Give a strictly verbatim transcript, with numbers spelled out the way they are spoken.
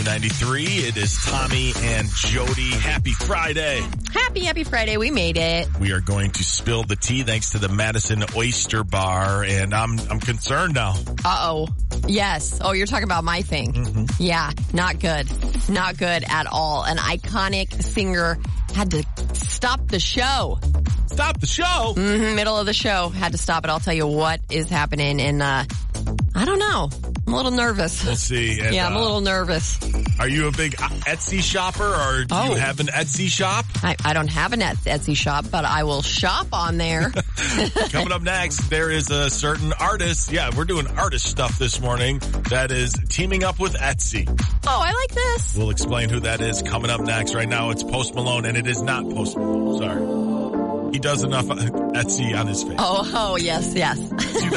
ninety-three. It is Tommy and Jody. Happy Friday. Happy, happy Friday. We made it. We are going to spill the tea thanks to the Madison Oyster Bar, and I'm I'm concerned now. Uh-oh. Yes. Oh, you're talking about my thing. Mm-hmm. Yeah, not good. Not good at all. An iconic singer had to stop the show. Stop the show? Mm-hmm, middle of the show. Had to stop it. I'll tell you what is happening, and uh, I don't know. I'm a little nervous. We'll see. And, yeah, I'm a little nervous. Are you a big Etsy shopper, or do oh. you have an Etsy shop? I, I don't have an Etsy shop, but I will shop on there. Coming up next, there is a certain artist. Yeah, we're doing artist stuff this morning that is teaming up with Etsy. Oh, I like this. We'll explain who that is coming up next. Right now, it's Post Malone, and it is not Post Malone. Sorry. He does enough Etsy on his face. Oh, oh, yes, yes.